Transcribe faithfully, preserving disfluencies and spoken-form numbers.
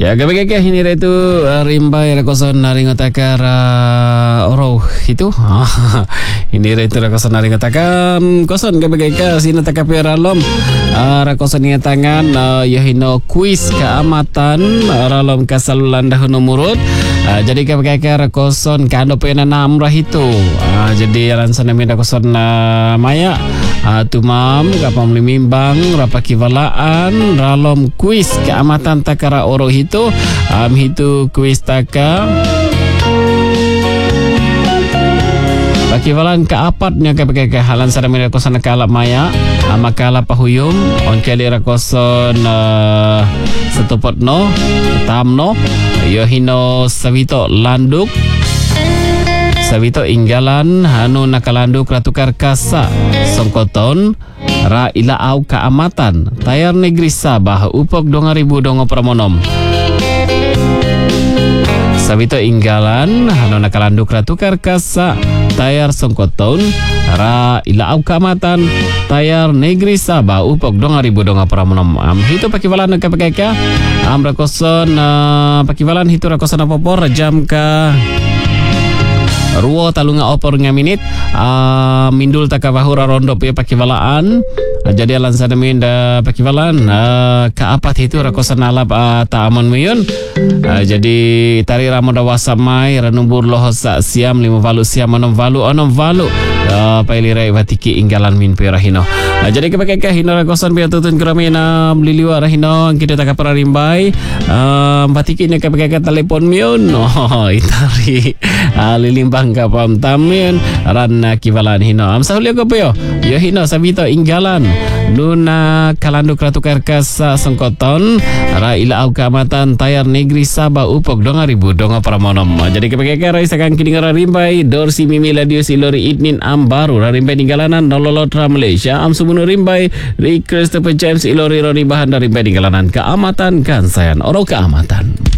Ya, gabagay ini itu rimbai rakosan naringotakar uh, oro itu. Ini itu rakosan naringotakar koson gabagay ka sinataka peralom uh, rakosan niya tangan uh, yahino kuis keamatan ralom kasalulan dahun umurut. Uh, jadi gabagay ka rakosan kando pena namrah itu. Uh, jadi alansan namin rakosan uh, maya uh, tumam kapam limimbang rapakivalaan ralom kuis keamatan takara oro itu am hitu kuis taka pakivalan keapatnya kepakai kehalan sada mira kosan kala maya amakala pahuyum on kali rakoson uh, setupotno tamno yohino savito landuk savito inggalan hanu nakalanduk ratukar kasa songkoton ra ila au keamatan tayar negeri Sabah upok dua ribu dongo pramonom Sabito inggalan hanu nakalanduk ratukar kasa tayar songkoton ra ila au keamatan tayar negeri Sabah upok dua ribu dongo pramonom am hitu pakivalan ka pakeka am rakoson uh, pakivalan hitu rakoson apopor jam ka ruo talunga opor nga minit uh, mindul takabahura rondo puya pakivalaan uh, jadi alan sana minda pakivalan uh, kaapat itu rakosan alap uh, taamon muyun uh, jadi tari ramoda wasamai ranumbur lohosa siam lima valu siam onom valu onom valu uh, pailirai watiki inggalan min puya rahino uh, jadi kepakeka hino rakosan puya tutun keramina liliwa rahino kita takapara rimbai uh, watiki ini kepakeka telepon muyun oh itari uh, lilimbang kapam tamin ranna kivalan hino am sahulya ko yo yo hino sabito inggalan nuna kalanduk ratukar kasa songkoton ra ila au keamatan tayar negeri Sabah upok dua ribu dongo pramonom jadi kepekeka ra isakan kidingara rimbai dorsi mimi ladio silori idnin am baru ra rimbai ninggalanan nololot ra Malaysia am sumunu rimbai ri Christopher James ilori roni bahan dari rimbai ninggalanan keamatan kansayan oro keamatan.